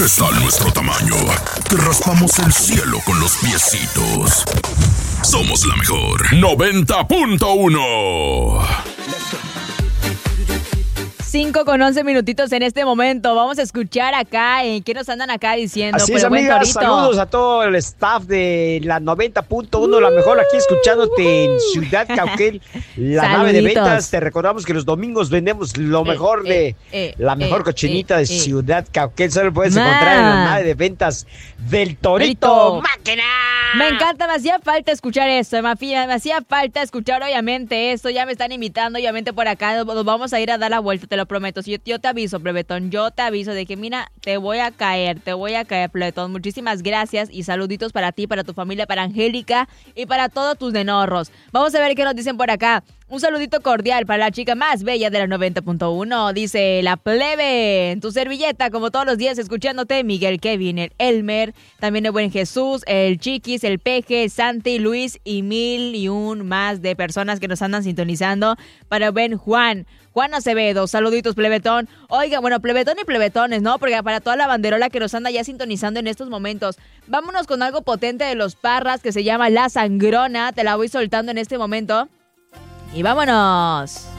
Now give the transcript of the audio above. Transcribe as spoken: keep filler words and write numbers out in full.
está a nuestro tamaño. Te raspamos el cielo con los piecitos. Somos la mejor. noventa punto uno. cinco con once minutitos en este momento. Vamos a escuchar acá, eh, ¿qué nos andan acá diciendo? Así pues, es, buen amigas, torito. saludos a todo el staff de la noventa punto uno, la mejor aquí escuchándote en Ciudad Cauquel, la Saluditos. nave de ventas. Te recordamos que los domingos vendemos lo mejor eh, de eh, eh, la mejor eh, cochinita eh, de eh. Ciudad Cauquel. Solo puedes Ma. encontrar en la nave de ventas del Torito Torito. Máquina. Me encanta, me hacía falta escuchar esto, Mafia, me hacía falta escuchar obviamente esto, ya me están invitando obviamente por acá, nos vamos a ir a dar la vuelta, te lo prometo. Si yo, yo te aviso, Plebetón, yo te aviso de que mira, te voy a caer, te voy a caer, Plebetón. Muchísimas gracias y saluditos para ti, para tu familia, para Angélica y para todos tus nenorros. Vamos a ver qué nos dicen por acá. Un saludito cordial para la chica más bella de la noventa punto uno, dice la plebe, en tu servilleta, como todos los días, escuchándote, Miguel, Kevin, el Elmer, también el buen Jesús, el Chiquis, el Peje, Santi, Luis y mil y un más de personas que nos andan sintonizando, para el buen Juan, Juan Acevedo, saluditos, plebetón. Oiga, bueno, plebetón y plebetones, ¿no? Porque para toda la banderola que nos anda ya sintonizando en estos momentos, vámonos con algo potente de los Parras que se llama La Sangrona, te la voy soltando en este momento. Y vámonos.